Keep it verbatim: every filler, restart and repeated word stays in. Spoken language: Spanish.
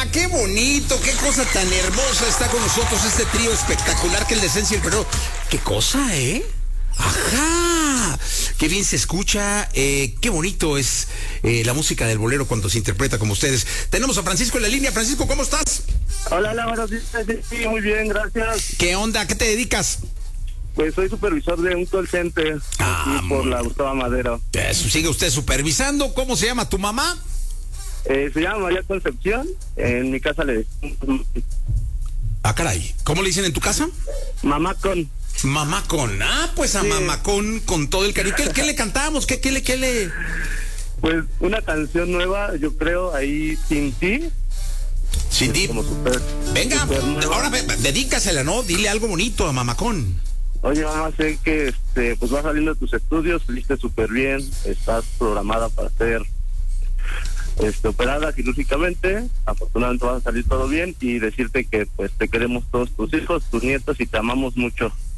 qué bonito, qué cosa tan hermosa está con nosotros este trío espectacular que es la esencia del perreo. ¿Qué cosa, eh? ¡Ajá! ¡Qué bien se escucha! Eh, ¡Qué bonito es eh, la música del bolero cuando se interpreta como ustedes! Tenemos a Francisco en la línea. Francisco, ¿cómo estás? Hola, hola, buenos días. Sí, muy bien, gracias. ¿Qué onda? ¿A qué te dedicas? Pues soy supervisor de un call center Ah, aquí por la Gustavo Madero. Eso, sigue usted supervisando. ¿Cómo se llama tu mamá? Eh, se llama María Concepción. En mi casa le decimos Ah, caray. ¿Cómo le dicen en tu casa? Mamá Con. Mamá Con. Ah, pues a Sí. Mamá Con, con todo el cariño. ¿Qué, qué le cantamos? ¿Qué, qué le, qué le...? Pues una canción nueva, yo creo, ahí Sin Ti. Sin ti. Como super, Venga, super nueva. ahora ve- dedícasela, ¿no? Dile algo bonito a Mamá Con. Oye, mamá, sé que este, pues vas saliendo de tus estudios, saliste súper bien, estás programada para ser este, operada quirúrgicamente, afortunadamente vas a salir todo bien y decirte que pues te queremos todos tus hijos, tus nietos y te amamos mucho.